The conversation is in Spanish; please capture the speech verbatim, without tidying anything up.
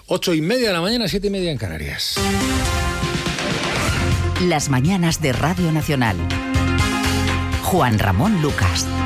Ocho y media de la mañana, siete y media en Canarias. Las mañanas de Radio Nacional. Juan Ramón Lucas.